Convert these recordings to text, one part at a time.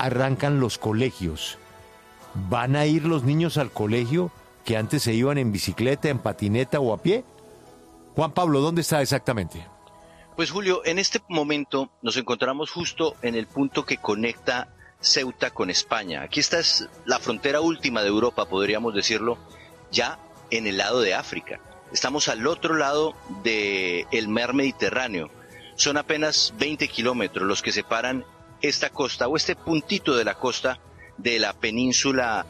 arrancan los colegios. ¿Van a ir los niños al colegio que antes se iban en bicicleta, en patineta o a pie? Juan Pablo, ¿dónde está exactamente? Pues Julio, en este momento nos encontramos justo en el punto que conecta Ceuta con España. Aquí esta es la frontera última de Europa, podríamos decirlo, ya en el lado de África. Estamos al otro lado del mar Mediterráneo. Son apenas 20 kilómetros los que separan esta costa o este puntito de la costa de la península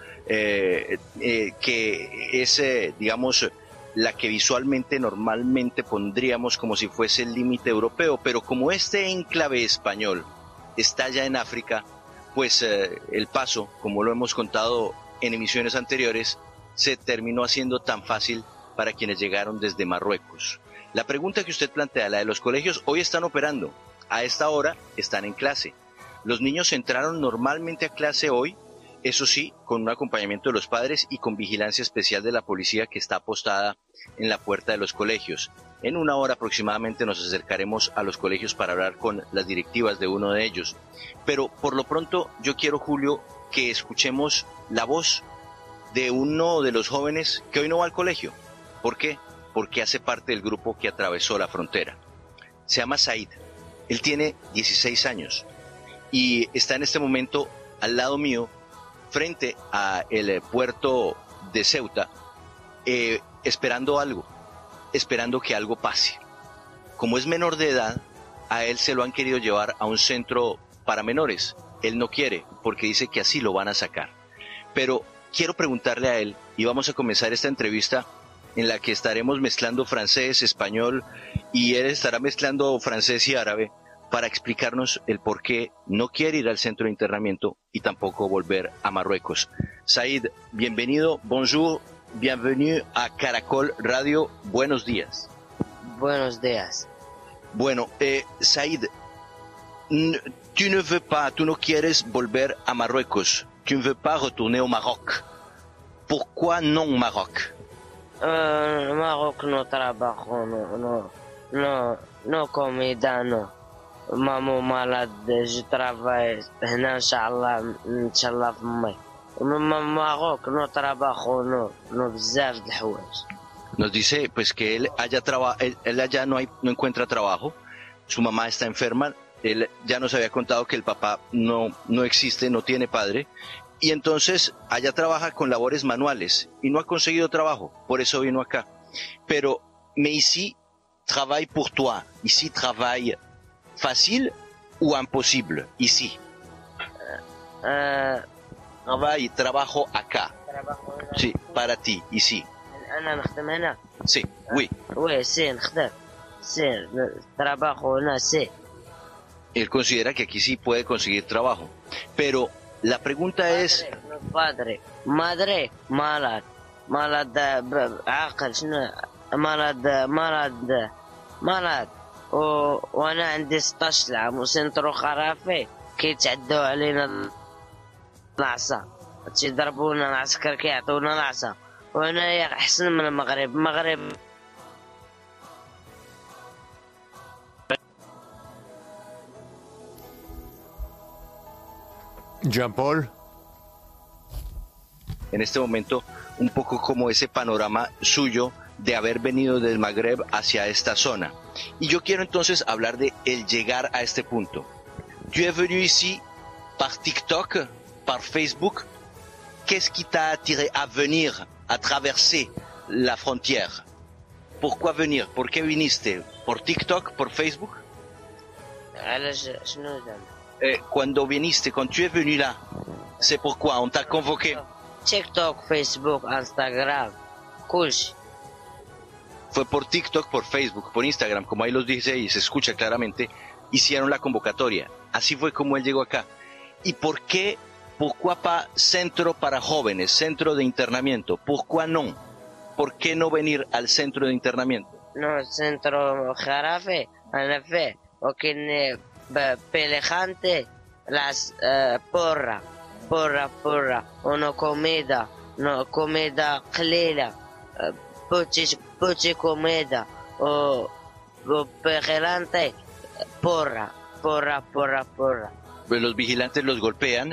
que es, digamos, la que visualmente normalmente pondríamos como si fuese el límite europeo, pero como este enclave español está ya en África, pues el paso, como lo hemos contado en emisiones anteriores, se terminó haciendo tan fácil para quienes llegaron desde Marruecos. La pregunta que usted plantea, la de los colegios, hoy están operando, a esta hora están en clase. Los niños entraron normalmente a clase hoy, eso sí, con un acompañamiento de los padres y con vigilancia especial de la policía que está apostada en la puerta de los colegios. En una hora aproximadamente nos acercaremos a los colegios para hablar con las directivas de uno de ellos. Pero por lo pronto yo quiero, Julio, que escuchemos la voz de uno de los jóvenes que hoy no va al colegio. ¿Por qué? Porque hace parte del grupo que atravesó la frontera. Se llama Said. Él tiene 16 años y está en este momento al lado mío, frente a el puerto de Ceuta, esperando algo, esperando que algo pase. Como es menor de edad, a él se lo han querido llevar a un centro para menores. Él no quiere, porque dice que así lo van a sacar. Pero quiero preguntarle a él, y vamos a comenzar esta entrevista en la que estaremos mezclando francés, español, y él estará mezclando francés y árabe, para explicarnos el por qué no quiere ir al centro de internamiento y tampoco volver a Marruecos. Said, bienvenido, bonjour, bienvenue a Caracol Radio, buenos días. Buenos días. Bueno, Said, tú no quieres volver a Marruecos, tu ne veux pas retourner au Maroc. Pourquoi non Maroc? Maroc no trabajo, no comida, no. مامو مالاد جو ترافاي هنا ان شاء الله في ماي ماروك نو تراباخو نو بزاف د الحوايج. Nos dice pues que él allá no encuentra trabajo, su mamá está enferma, él ya nos había contado que el papá no existe, no tiene padre, y entonces allá trabaja con labores manuales y no ha conseguido trabajo, por eso vino acá. Pero mais ici travaille pour toi, ici travaille facile ou imposible ici? Trabajo acá. Sí, para ti, ici. أنا نخدم هنا. Sí, oui. Oui, sí, نخدم. Sí, trabajo هنا, sí. Él considera que aquí sí puede conseguir trabajo. Pero la pregunta es... Padre, madre, malad, عاقل شنو malad. وانا عندي 16 عام وسنترو خرافي كيتعدوا علينا العصا تيضربونا العسكر كيعطونا العصا وهنايا احسن من المغرب Jean-Paul. En este momento, un poco como ese panorama suyo de haber venido del Magreb hacia esta zona. Y yo quiero entonces hablar de el llegar a este punto. Tu es venu ici par TikTok, par Facebook. Qu'est-ce qui t'a attiré à venir, à traverser la frontière? Pourquoi venir? ¿Por qué viniste? ¿Por TikTok, por Facebook? Cuando viniste, quand tu es venu là, c'est pourquoi on t'a convoqué. TikTok, Facebook, Instagram, كلشي. Fue por TikTok, por Facebook, por Instagram, como ahí los dice y se escucha claramente, hicieron la convocatoria. Así fue como él llegó acá. ¿Y por qué? ¿Pourquoi pas centro para jóvenes, centro de internamiento? ¿Pourquoi non? ¿Por qué no venir al centro de internamiento? No, centro jarafe, أنا فيه, ولكن بليخانتي las porra, no comida قليلة, poche comida, o vigilante, porra. Pues los vigilantes los golpean